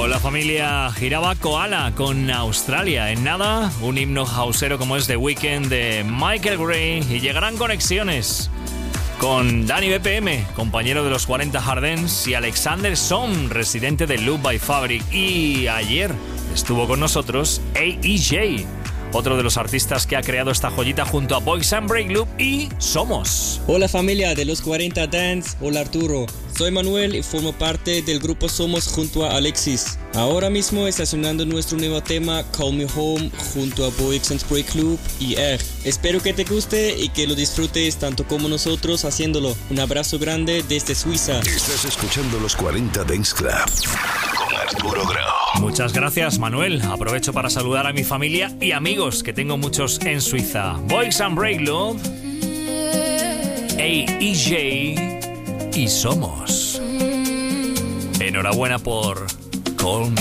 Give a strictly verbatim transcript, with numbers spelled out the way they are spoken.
Con la familia giraba Koala con Australia. En nada, un himno houseero como es The Weeknd de Michael Gray. Y llegarán conexiones con Dani B P M, compañero de los cuarenta Hard Dance, y Alexander Som, residente de Loop by Fabric. Y ayer estuvo con nosotros A E J, otro de los artistas que ha creado esta joyita junto a Boys and Break Loop y Somos. Hola familia de los cuarenta Dance, hola Arturo. Soy Manuel y formo parte del grupo Somos junto a Alexis. Ahora mismo está sonando nuestro nuevo tema Call Me Home junto a Boys and Break Loop y Egg. Espero que te guste y que lo disfrutes tanto como nosotros haciéndolo. Un abrazo grande desde Suiza. Estás escuchando los cuarenta Dance Club con Arturo Grau. Muchas gracias, Manuel. Aprovecho para saludar a mi familia y amigos, que tengo muchos en Suiza. Boys and Break Loop, A E J y Somos. Enhorabuena por Call Me